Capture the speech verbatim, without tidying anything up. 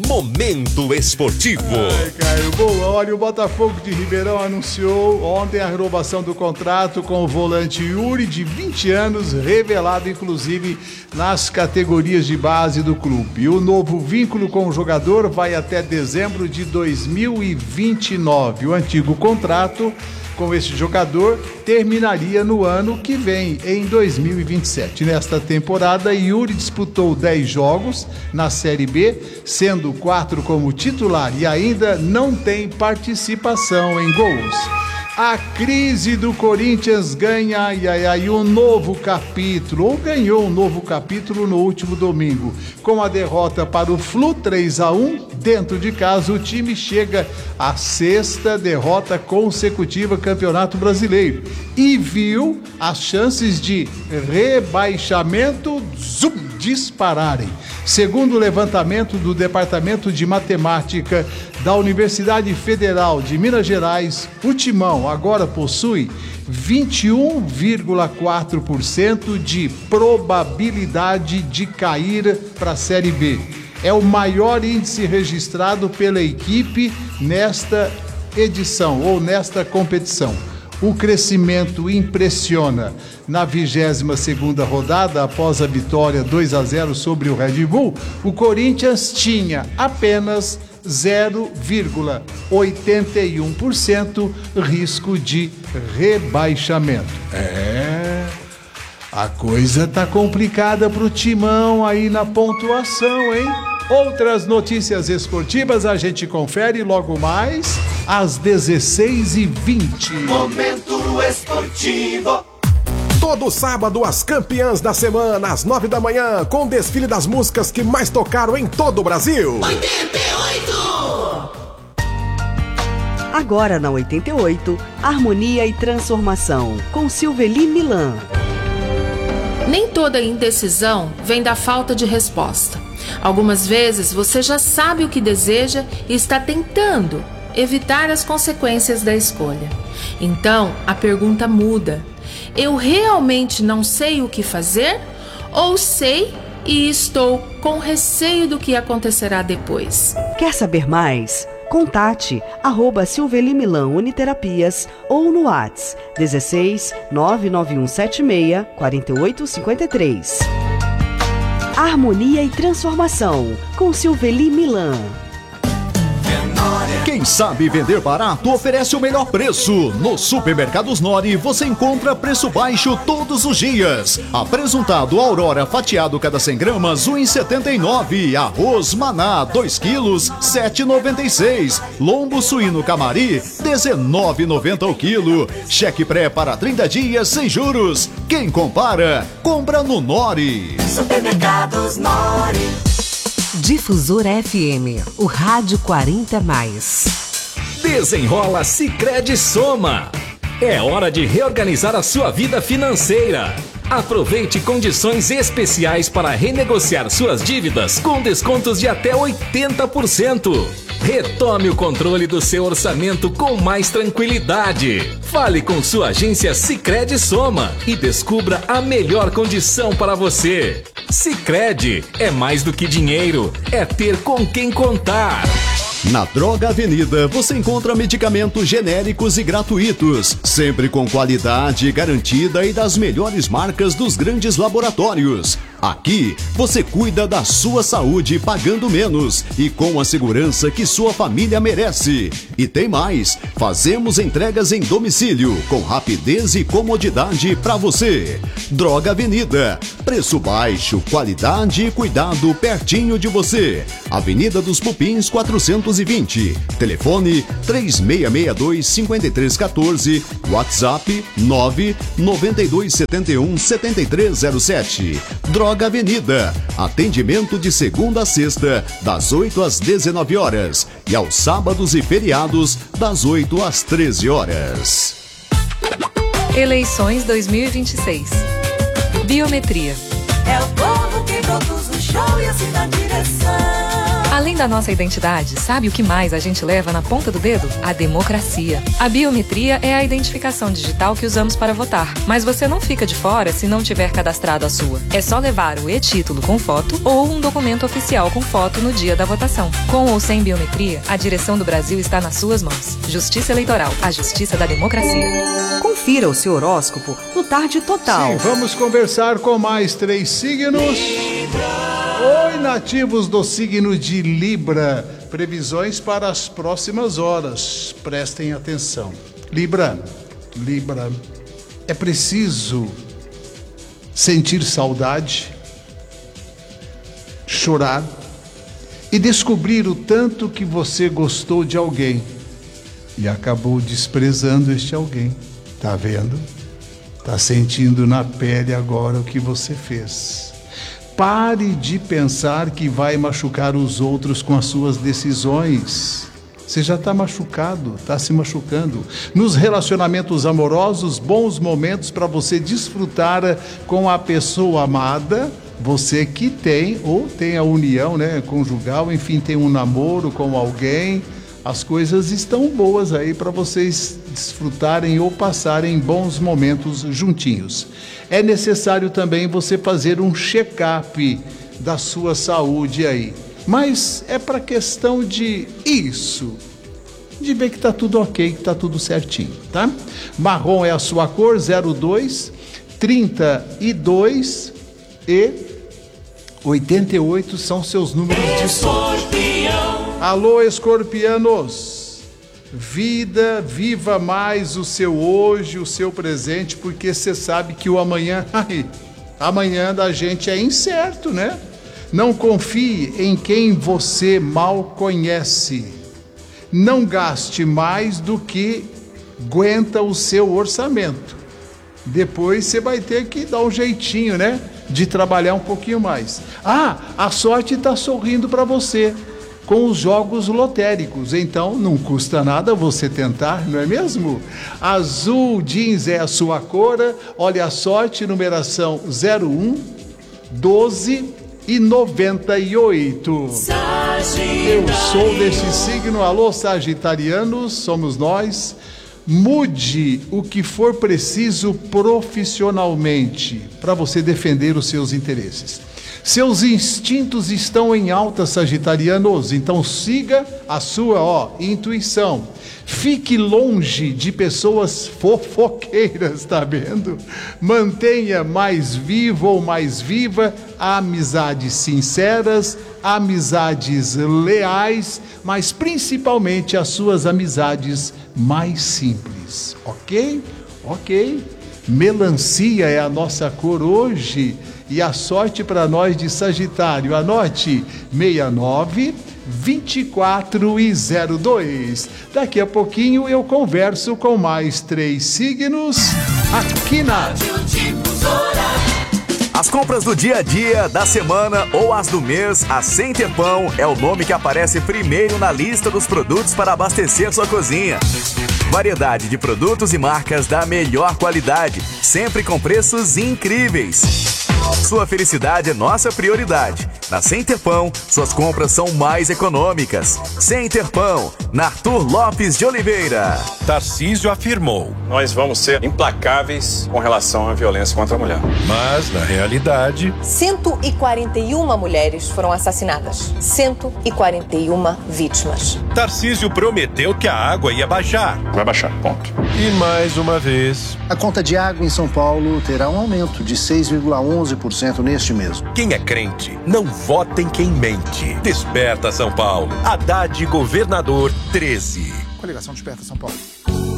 Momento Esportivo. Ai, Caio. Bom, olha, o Botafogo de Ribeirão anunciou ontem a renovação do contrato com o volante Yuri, de vinte anos, revelado inclusive nas categorias de base do clube. E o novo vínculo com o jogador vai até dezembro de dois mil e vinte e nove. O antigo contrato com esse jogador terminaria no ano que vem, em dois mil e vinte e sete. Nesta temporada, Yuri disputou dez jogos na Série B, sendo quatro como titular, e ainda não tem participação em gols. A crise do Corinthians ganha ai, ai, ai, um novo capítulo, ou ganhou um novo capítulo no último domingo. Com a derrota para o Flu três a um, dentro de casa, o time chega à sexta derrota consecutiva no Campeonato Brasileiro e viu as chances de rebaixamento zoom, dispararem. Segundo o levantamento do Departamento de Matemática da Universidade Federal de Minas Gerais, o Timão agora possui vinte e um vírgula quatro por cento de probabilidade de cair para a Série B. É o maior índice registrado pela equipe nesta edição ou nesta competição. O crescimento impressiona. Na vigésima segunda rodada, após a vitória dois a zero sobre o Red Bull, o Corinthians tinha apenas zero vírgula oitenta e um por cento risco de rebaixamento. É, a coisa tá complicada pro Timão aí na pontuação, hein? Outras notícias esportivas a gente confere logo mais às dezesseis e vinte. Momento Esportivo. Todo sábado, as campeãs da semana, às nove da manhã, com o desfile das músicas que mais tocaram em todo o Brasil. oitenta e oito! Agora na oitenta e oito, Harmonia e Transformação, com Silveli Milan. Nem toda indecisão vem da falta de resposta. Algumas vezes você já sabe o que deseja e está tentando evitar as consequências da escolha. Então, a pergunta muda. Eu realmente não sei o que fazer? Ou sei e estou com receio do que acontecerá depois? Quer saber mais? Contate arroba Silveli Milan Uniterapias ou no WhatsApp dezesseis nove nove um sete seis quatro oito cinco três. Harmonia e Transformação, com Silveli Milan. Quem sabe vender barato oferece o melhor preço. No Supermercados Nori você encontra preço baixo todos os dias. Apresentado Aurora fatiado cada cem gramas, um real e setenta e nove. Arroz Maná, dois quilos, sete reais e noventa e seis. Lombo suíno Camari, dezenove reais e noventa o quilo. Cheque pré para trinta dias sem juros. Quem compara, compra no Nori. Supermercados Nori. Difusor F M, o rádio quarenta mais. Desenrola Sicredi Soma. É hora de reorganizar a sua vida financeira. Aproveite condições especiais para renegociar suas dívidas com descontos de até oitenta por cento. Retome o controle do seu orçamento com mais tranquilidade. Fale com sua agência Sicredi Soma e descubra a melhor condição para você. Sicredi é mais do que dinheiro, é ter com quem contar. Na Droga Avenida você encontra medicamentos genéricos e gratuitos, sempre com qualidade garantida e das melhores marcas dos grandes laboratórios. Aqui você cuida da sua saúde pagando menos e com a segurança que sua família merece. E tem mais, fazemos entregas em domicílio com rapidez e comodidade para você. Droga Avenida, preço baixo, qualidade e cuidado pertinho de você. Avenida dos Pupins quatrocentos e vinte, telefone três seis seis dois cinco três um quatro, WhatsApp nove nove dois sete um sete três zero sete. Droga Avenida, atendimento de segunda a sexta, das oito às dezenove horas e aos sábados e feriados, das oito às treze horas. Eleições dois mil e vinte e seis. Biometria. É o povo que produz o show e assim dá direção. Além da da nossa identidade, sabe o que mais a gente leva na ponta do dedo? A democracia. A biometria é a identificação digital que usamos para votar, mas você não fica de fora se não tiver cadastrado a sua. É só levar o e-título com foto ou um documento oficial com foto no dia da votação. Com ou sem biometria, a direção do Brasil está nas suas mãos. Justiça Eleitoral, a justiça da democracia. Confira o seu horóscopo no Tarde Total. Sim, vamos conversar com mais três signos. Oi, nativos do signo de Libra. Previsões para as próximas horas. Prestem atenção. Libra, Libra, é preciso sentir saudade, chorar e descobrir o tanto que você gostou de alguém e acabou desprezando este alguém. Tá vendo? Tá sentindo na pele agora o que você fez. Pare de pensar que vai machucar os outros com as suas decisões. Você já está machucado, está se machucando. Nos relacionamentos amorosos, bons momentos para você desfrutar com a pessoa amada. Você que tem, ou tem a união, né, conjugal, enfim, tem um namoro com alguém. As coisas estão boas aí para vocês desfrutarem ou passarem bons momentos juntinhos. É necessário também você fazer um check-up da sua saúde aí. Mas é para questão de isso, de ver que tá tudo ok, que tá tudo certinho, tá? Marrom é a sua cor, zero dois, trinta e dois e oitenta e oito são seus números de sorte. Alô, escorpianos, vida, viva mais o seu hoje, o seu presente, porque você sabe que o amanhã, ai, amanhã da gente é incerto, né? Não confie em quem você mal conhece. Não gaste mais do que aguenta o seu orçamento. Depois você vai ter que dar um jeitinho, né? De trabalhar um pouquinho mais. Ah, a sorte está sorrindo para você com os jogos lotéricos, então não custa nada você tentar, não é mesmo? Azul jeans é a sua cor, olha a sorte, numeração zero um, doze e noventa e oito. Eu sou deste signo, alô sagitarianos, somos nós. Mude o que for preciso profissionalmente para você defender os seus interesses. Seus instintos estão em alta, sagitarianos, então siga a sua ó, intuição. Fique longe de pessoas fofoqueiras, tá vendo? Mantenha mais vivo ou mais viva amizades sinceras, amizades leais, mas principalmente as suas amizades mais simples, ok? Ok. Melancia é a nossa cor hoje. E a sorte para nós de Sagitário, anote sessenta e nove, vinte e quatro e zero dois. Daqui a pouquinho eu converso com mais três signos aqui na As compras do dia a dia, da semana ou as do mês, a Center Pão é o nome que aparece primeiro na lista dos produtos para abastecer sua cozinha. Variedade de produtos e marcas da melhor qualidade, sempre com preços incríveis. Sua felicidade é nossa prioridade. Na Center Pão, suas compras são mais econômicas. Center Pão, na Arthur Lopes de Oliveira. Tarcísio afirmou: nós vamos ser implacáveis com relação à violência contra a mulher. Mas, na realidade... cento e quarenta e uma mulheres foram assassinadas. cento e quarenta e uma vítimas. Tarcísio prometeu que a água ia baixar. Vai baixar, ponto. E mais uma vez... a conta de água em São Paulo terá um aumento de seis vírgula onze por cento neste mês. Quem é crente, não vota em quem mente. Desperta São Paulo. Haddad, governador treze. Coligação Desperta São Paulo.